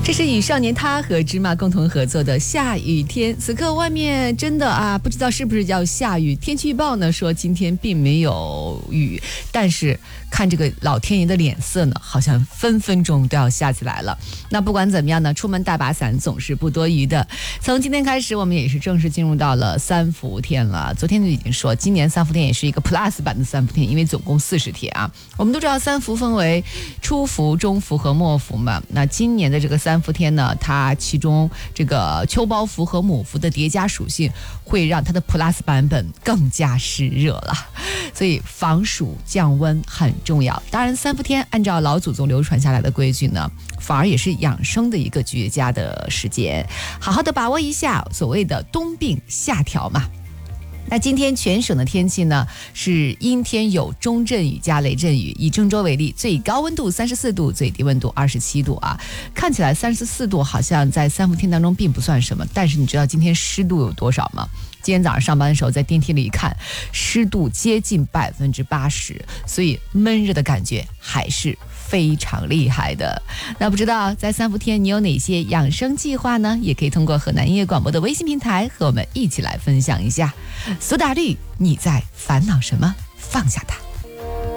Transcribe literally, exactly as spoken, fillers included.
这是与少年他和芝麻共同合作的下雨天，此刻外面真的啊，不知道是不是要下雨。天气预报呢说今天并没有雨，但是看这个老天爷的脸色呢，好像分分钟都要下起来了。那不管怎么样呢，出门带把伞总是不多余的。从今天开始，我们也是正式进入到了三伏天了。昨天就已经说，今年三伏天也是一个 plus 版的三伏天，因为总共四十天啊。我们都知道三伏分为初伏、中伏和末伏嘛。那今年的这个三伏天呢，它其中这个秋包伏和母伏的叠加属性，会让它的 plus 版本更加湿热了。所以防暑降温很重要。当然，三伏天按照老祖宗流传下来的规矩呢，反而也是养生的一个绝佳的时间，好好的把握一下所谓的冬病夏调嘛。那今天全省的天气呢是阴天有中阵雨加雷阵雨。以郑州为例，最高温度三十四度，最低温度二十七度啊。看起来三十四度好像在三伏天当中并不算什么，但是你知道今天湿度有多少吗？今天早上上班的时候在电梯里一看，湿度接近百分之八十，所以闷热的感觉还是非常厉害的。那不知道在三伏天你有哪些养生计划呢？也可以通过河南音乐广播的微信平台和我们一起来分享一下。苏打绿，你在烦恼什么？放下它。